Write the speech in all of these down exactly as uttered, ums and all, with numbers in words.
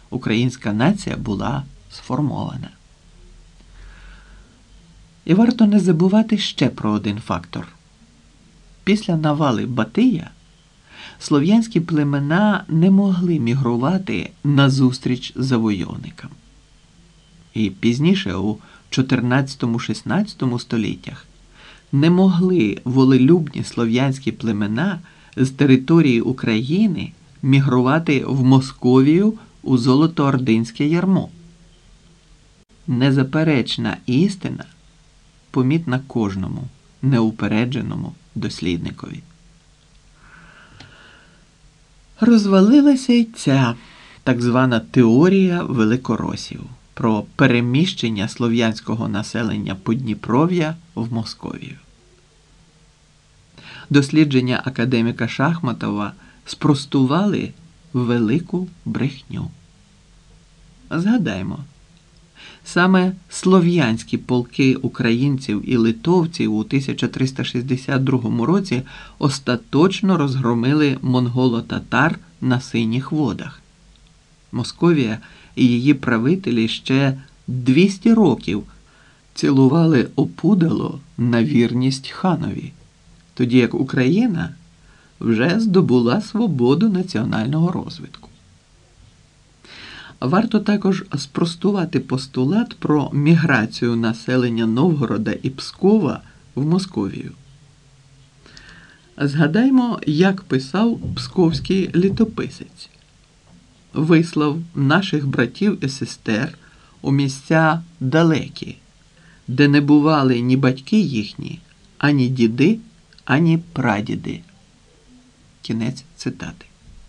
українська нація була сформована. І варто не забувати ще про один фактор. Після навали Батия слов'янські племена не могли мігрувати назустріч завойовникам. І пізніше, у чотирнадцятому-шістнадцятому століттях, не могли волелюбні слов'янські племена з території України мігрувати в Московію у золотоординське ярмо. Незаперечна істина помітна кожному неупередженому дослідникові. Розвалилася й ця так звана теорія великоросів про переміщення слов'янського населення Подніпров'я в Московію. Дослідження академіка Шахматова спростували велику брехню. Згадаймо, саме слов'янські полки українців і литовців у тисяча триста шістдесят другому році остаточно розгромили монголо-татар на Синіх водах. Московія і її правителі ще двісті років цілували опудало на вірність ханові, тоді як Україна вже здобула свободу національного розвитку. Варто також спростувати постулат про міграцію населення Новгорода і Пскова в Московію. Згадаймо, як писав псковський літописець. Вислав наших братів і сестер у місця далекі, де не бували ні батьки їхні, ані діди, ані прадіди. Кінець цитати.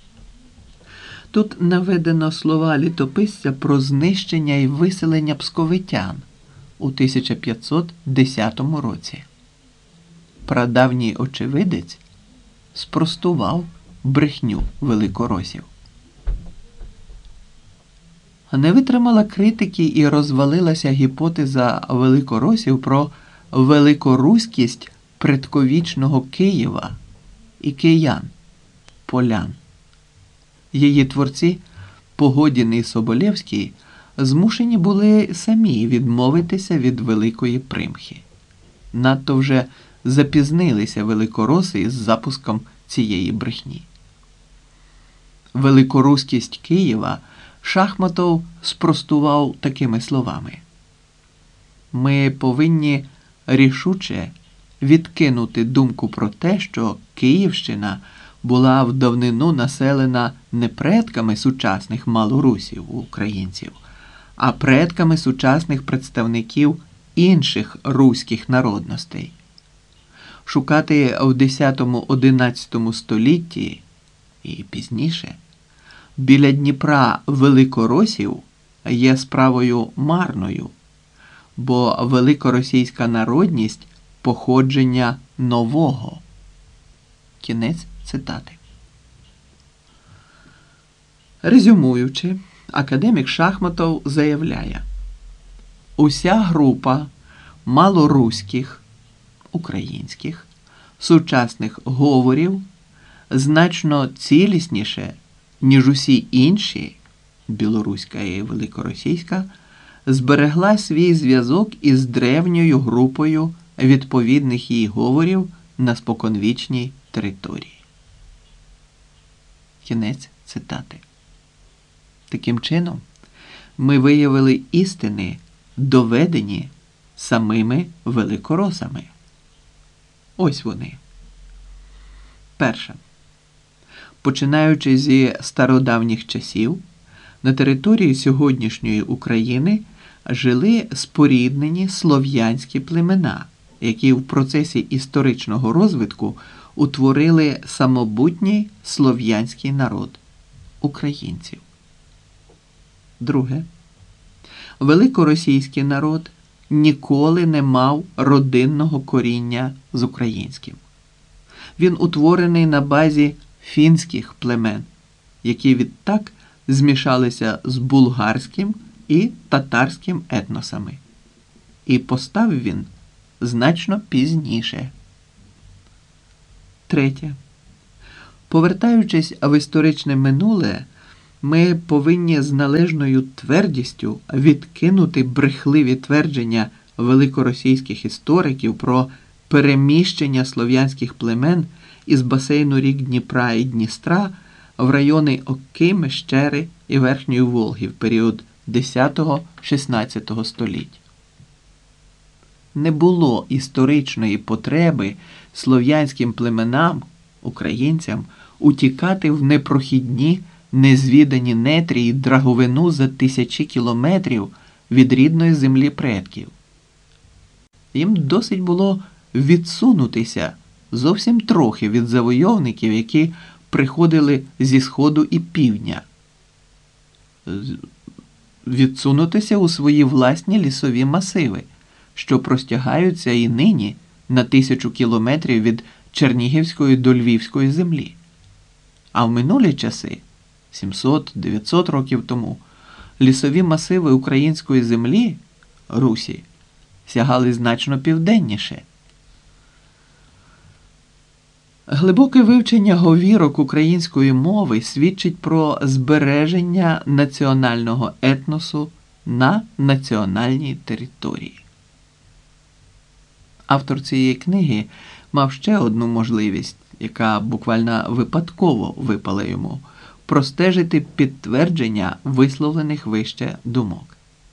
Тут наведено слова літописця про знищення і виселення псковитян у тисяча п'ятсот десятому році. Прадавній очевидець спростував брехню великоросів. Не витримала критики і розвалилася гіпотеза великоросів про великоруськість предковічного Києва і киян, полян. Її творці, Погодін і Соболєвський, змушені були самі відмовитися від великої примхи. Надто вже запізнилися великороси із запуском цієї брехні. Великоруськість Києва Шахматов спростував такими словами: «Ми повинні рішуче відкинути думку про те, що Київщина була в давнину населена не предками сучасних малорусів, українців, а предками сучасних представників інших руських народностей. Шукати в десятому-одинадцятому столітті і пізніше біля Дніпра великоросів є справою марною, бо великоросійська народність – походження нового». Кінець цитати. Резюмуючи, академік Шахматов заявляє: уся група малоруських, українських, сучасних говорів значно цілісніше, ніж усі інші, білоруська і великоросійська, зберегла свій зв'язок із древньою групою відповідних їй говорів на споконвічній території. Кінець цитати. Таким чином, ми виявили істини, доведені самими великоросами. Ось вони. Перше. Починаючи зі стародавніх часів, на території сьогоднішньої України жили споріднені слов'янські племена, які в процесі історичного розвитку утворили самобутній слов'янський народ – українців. Друге. Великоросійський народ ніколи не мав родинного коріння з українським. Він утворений на базі фінських племен, які відтак змішалися з булгарським і татарським етносами. І постав він значно пізніше. Третє. Повертаючись в історичне минуле, Ми повинні з належною твердістю відкинути брехливі твердження великоросійських істориків про переміщення слов'янських племен із басейну рік Дніпра і Дністра в райони Оки, Мещери і Верхньої Волги в період десятого-шістнадцятого століть. Не було історичної потреби слов'янським племенам, українцям, утікати в непрохідні, незвідані нетрі і драговину за тисячі кілометрів від рідної землі предків. Їм досить було відсунутися зовсім трохи від завойовників, які приходили зі сходу і півдня. Відсунутися у свої власні лісові масиви, що простягаються і нині на тисячу кілометрів від Чернігівської до Львівської землі. А в минулі часи, сімсот-дев'ятсот років тому, лісові масиви української землі, Русі, сягали значно південніше. Глибоке вивчення говірок української мови свідчить про збереження національного етносу на національній території. Автор цієї книги мав ще одну можливість, яка буквально випадково випала йому – простежити підтвердження висловлених вище думок.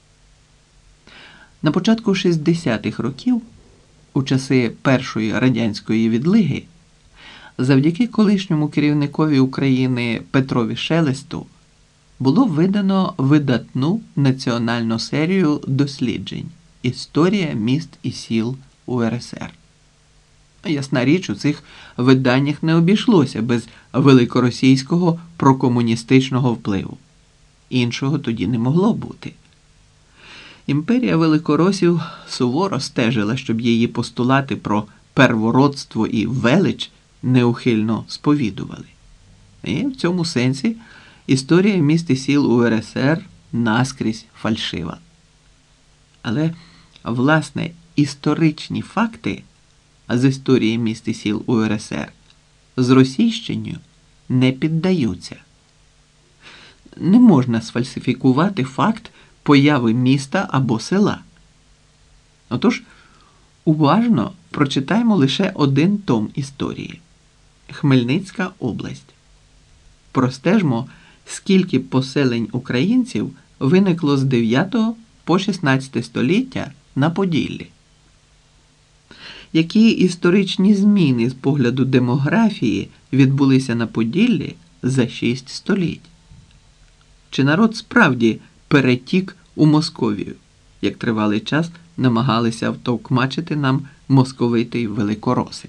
На початку шістдесятих років, у часи першої радянської відлиги, завдяки колишньому керівникові України Петрові Шелесту було видано видатну національну серію досліджень «Історія міст і сіл УРСР». Ясна річ, у цих виданнях не обійшлося без великоросійського прокомуністичного впливу. Іншого тоді не могло бути. Імперія великоросів суворо стежила, щоб її постулати про первородство і велич неухильно сповідували. І в цьому сенсі історія міст і сіл УРСР наскрізь фальшива. Але, власне, історичні факти з історії міст і сіл УРСР зросійщенню не піддаються. Не можна сфальсифікувати факт появи міста або села. Отож, уважно прочитаємо лише один том історії – Хмельницька область. Простежмо, скільки поселень українців виникло з дев'ятого по шістнадцяте століття на Поділлі. Які історичні зміни з погляду демографії відбулися на Поділлі за шість століть? Чи народ справді перетік у Московію, як тривалий час намагалися втовкмачити нам московити й великороси?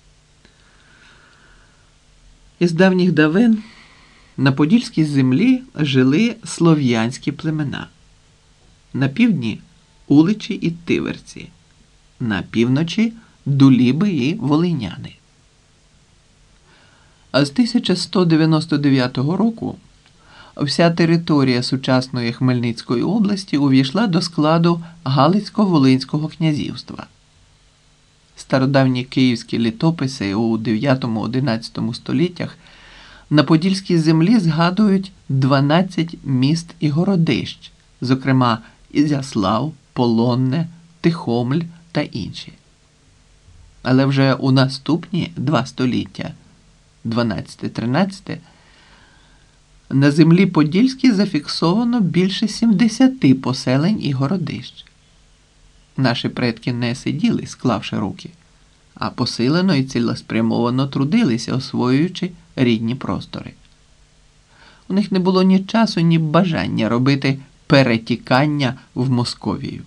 Із давніх давен на Подільській землі жили слов'янські племена. На півдні – уличі і тиверці, на півночі – дуліби і волиняни. А з тисяча сто дев'яносто дев'ятого року вся територія сучасної Хмельницької області увійшла до складу Галицько-Волинського князівства. Стародавні київські літописи у дев'ятому-одинадцятому століттях на Подільській землі згадують дванадцять міст і городищ, зокрема Ізяслав, Полонне, Тихомль та інші. Але вже у наступні два століття, дванадцяте-тринадцяте, на землі Подільській зафіксовано більше сімдесяти поселень і городищ. Наші предки не сиділи, склавши руки, а посилено і цілеспрямовано трудилися, освоюючи рідні простори. У них не було ні часу, ні бажання робити перетікання в Московію.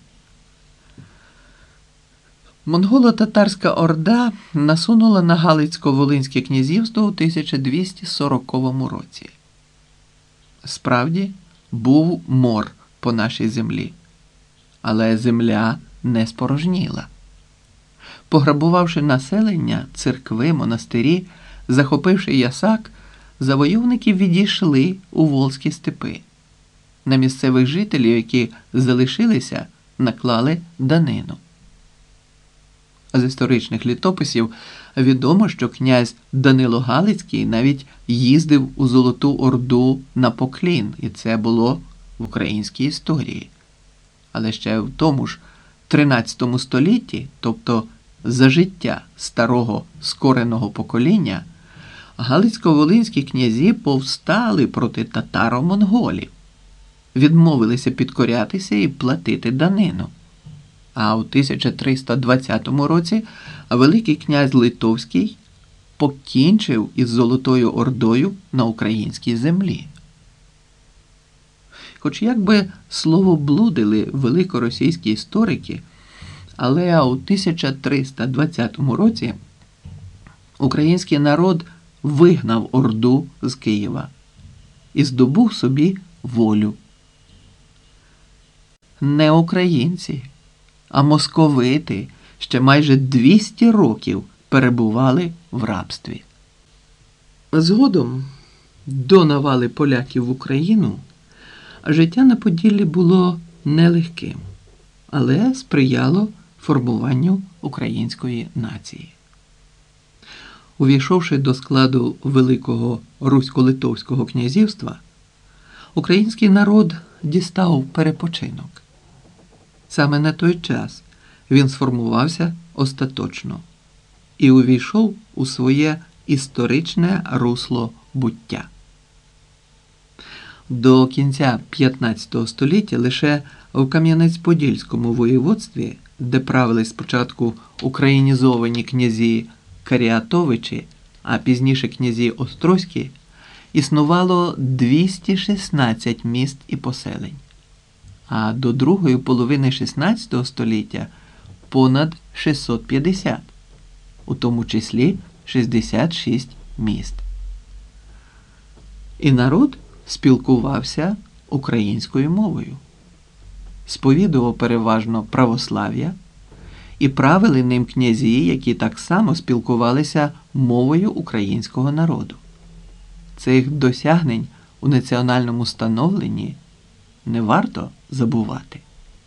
Монголо-татарська орда насунула на Галицько-Волинське князівство у тисяча двісті сороковому році. Справді, був мор по нашій землі, але земля не спорожніла. Пограбувавши населення, церкви, монастирі, захопивши ясак, завойовники відійшли у Волзькі степи. На місцевих жителів, які залишилися, наклали данину. А з історичних літописів відомо, що князь Данило Галицький навіть їздив у Золоту Орду на поклін, і це було в українській історії. Але ще в тому ж тринадцятому столітті, тобто за життя старого скореного покоління, галицько-волинські князі повстали проти татаро-монголів, відмовилися підкорятися і платити данину. А у тисяча триста двадцятому році Великий князь Литовський покінчив із Золотою Ордою на українській землі. Хоч як би слово блудили великоросійські історики, але у тисяча триста двадцятому році український народ вигнав Орду з Києва і здобув собі волю. Не українці, а московити ще майже двісті років перебували в рабстві. Згодом, до навали поляків в Україну, життя на Поділлі було нелегким, але сприяло формуванню української нації. Увійшовши до складу Великого Русько-Литовського князівства, український народ дістав перепочинок. Саме на той час він сформувався остаточно і увійшов у своє історичне русло буття. До кінця п'ятнадцятого століття лише в Кам'янець-Подільському воєводстві, де правили спочатку українізовані князі Каріатовичі, а пізніше князі Острозькі, існувало двісті шістнадцять міст і поселень, а до другої половини шістнадцятого століття понад шістсот п'ятдесят, у тому числі шістдесят шість міст. І народ спілкувався українською мовою, сповідував переважно православ'я, і правили ним князі, які так само спілкувалися мовою українського народу. Цих досягнень у національному становленні не варто забувати.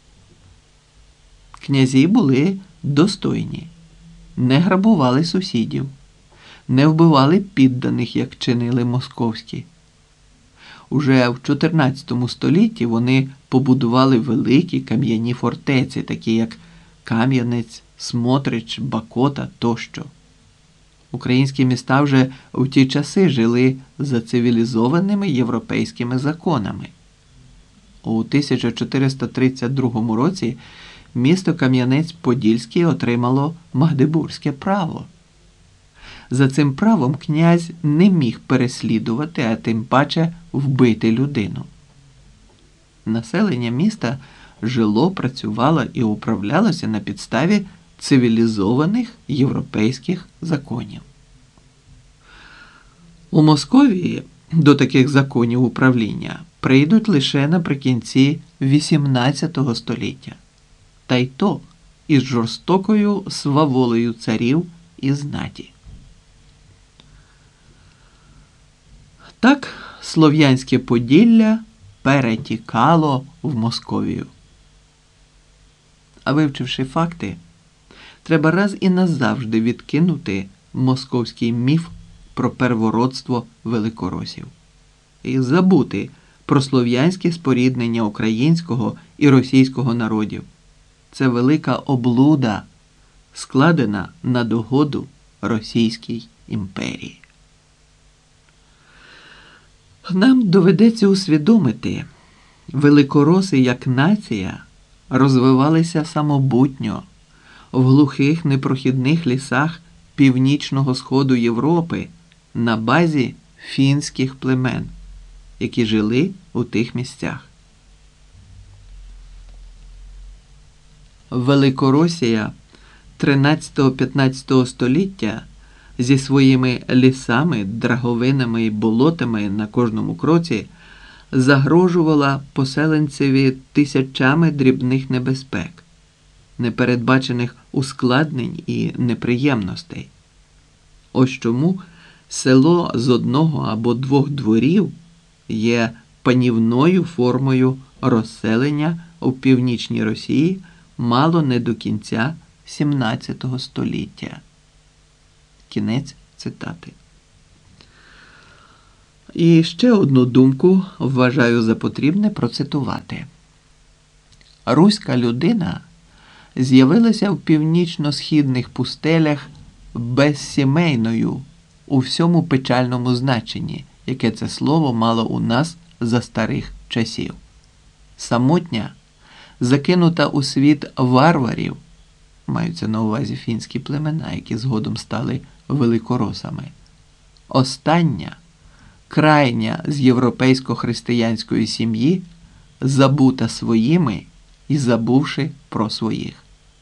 Князі були достойні, не грабували сусідів, не вбивали підданих, як чинили московські. Уже в чотирнадцятому столітті вони побудували великі кам'яні фортеці, такі як Кам'янець, Смотрич, Бакота тощо. Українські міста вже в ті часи жили за цивілізованими європейськими законами. У тисяча чотириста тридцять другому році місто Кам'янець-Подільський отримало магдебурзьке право. За цим правом князь не міг переслідувати, а тим паче вбити людину. Населення міста жило, працювало і управлялося на підставі цивілізованих європейських законів. У Московії до таких законів управління прийдуть лише наприкінці вісімнадцятого століття, та й то із жорстокою сваволею царів і знаті. Так Слов'янське Поділля перетікало в Московію. А вивчивши факти, треба раз і назавжди відкинути московський міф про первородство великоросів і забути про слов'янське споріднення українського і російського народів. Це велика облуда, складена на догоду Російській імперії. Нам доведеться усвідомити, великороси як нація розвивалися самобутньо в глухих непрохідних лісах північного сходу Європи на базі фінських племен, які жили у тих місцях. Великоросія тринадцятого-п'ятнадцятого століття зі своїми лісами, драговинами і болотами на кожному кроці загрожувала поселенцеві тисячами дрібних небезпек, непередбачених ускладнень і неприємностей. Ось чому село з одного або двох дворів є панівною формою розселення у північній Росії мало не до кінця сімнадцятого століття. Кінець цитати. І ще одну думку вважаю за потрібне процитувати. Руська людина з'явилася в північно-східних пустелях безсімейною у всьому печальному значенні, яке це слово мало у нас за старих часів. Самотня, закинута у світ варварів, маються на увазі фінські племена, які згодом стали великоросами. Остання, крайня з європейсько-християнської сім'ї, забута своїми і забувши про своїх.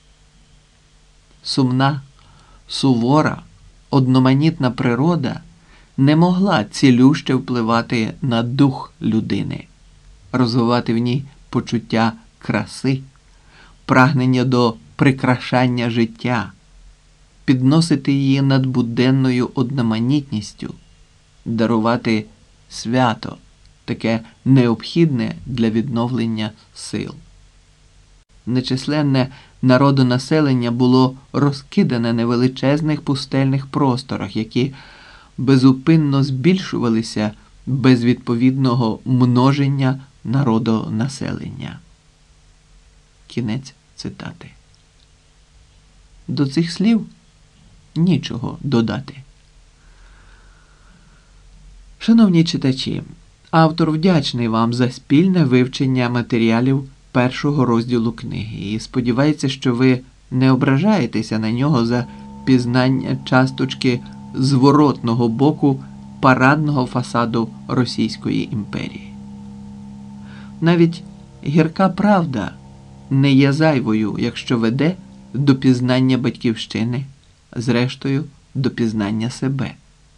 Сумна, сувора, одноманітна природа не могла цілюще впливати на дух людини, розвивати в ній почуття краси, прагнення до прикрашання життя, підносити її над буденною одноманітністю, дарувати свято, таке необхідне для відновлення сил. Нечисленне народонаселення було розкидане на величезних пустельних просторах, які безупинно збільшувалися без відповідного множення народонаселення. Кінець цитати. До цих слів нічого додати. Шановні читачі, автор вдячний вам за спільне вивчення матеріалів першого розділу книги і сподівається, що ви не ображаєтеся на нього за пізнання часточки зворотного боку парадного фасаду Російської імперії. Навіть гірка правда не є зайвою, якщо веде до пізнання батьківщини, зрештою до пізнання себе.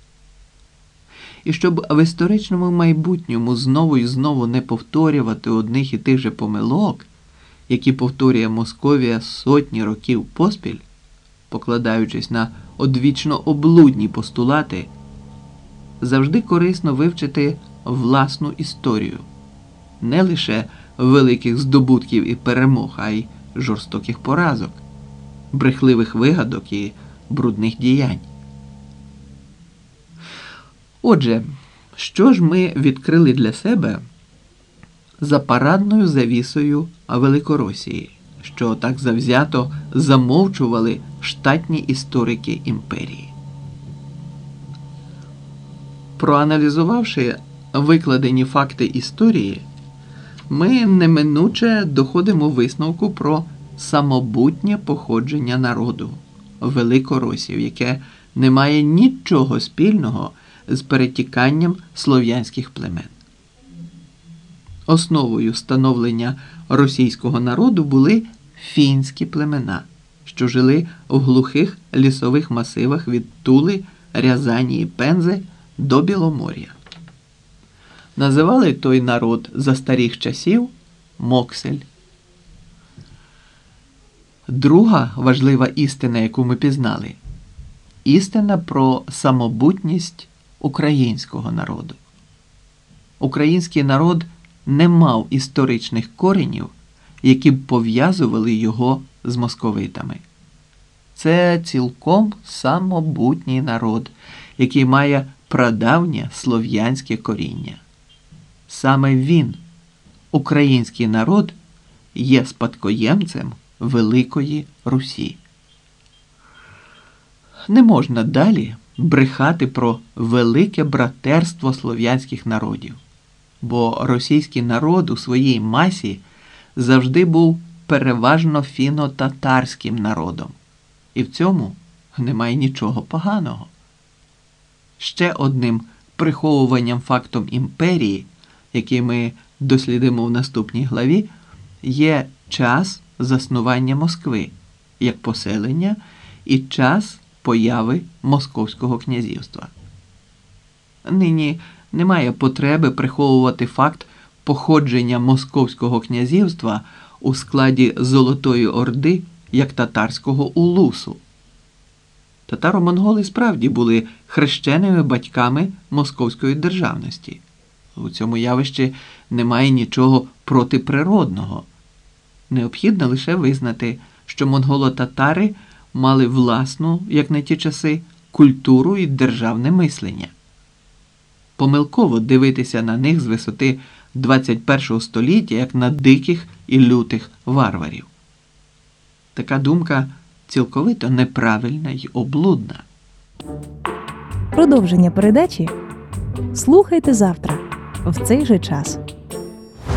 І щоб в історичному майбутньому знову і знову не повторювати одних і тих же помилок, які повторює Московія сотні років поспіль, покладаючись на одвічно облудні постулати, завжди корисно вивчити власну історію, не лише великих здобутків і перемог, а й жорстоких поразок, брехливих вигадок і брудних діянь. Отже, що ж ми відкрили для себе за парадною завісою Великоросії, що так завзято замовчували штатні історики імперії? Проаналізувавши викладені факти історії, ми неминуче доходимо висновку про самобутнє походження народу великоросів, яке не має нічого спільного з перетіканням слов'янських племен. Основою становлення російського народу були фінські племена, що жили в глухих лісових масивах від Тули, Рязані і Пензи до Біломор'я. Називали той народ за старих часів Моксель. Друга важлива істина, яку ми пізнали – істина про самобутність українського народу. Український народ не мав історичних коренів, які б пов'язували його з московитами. Це цілком самобутній народ, який має прадавнє слов'янське коріння. Саме він, український народ, є спадкоємцем Великої Русі. Не можна далі брехати про велике братерство слов'янських народів, бо російський народ у своїй масі завжди був переважно фіно-татарським народом. І в цьому немає нічого поганого. Ще одним приховуванням фактом імперії, який ми дослідимо в наступній главі, є час заснування Москви як поселення і час появи Московського князівства. Нині немає потреби приховувати факт походження Московського князівства у складі Золотої Орди як татарського улусу. Татаро-монголи справді були хрещеними батьками московської державності. У цьому явищі немає нічого протиприродного. Необхідно лише визнати, що монголо-татари мали власну, як на ті часи, культуру і державне мислення. Помилково дивитися на них з висоти двадцять першого століття, як на диких і лютих варварів. Така думка цілковито неправильна й облудна. Продовження передачі слухайте завтра в цей же час.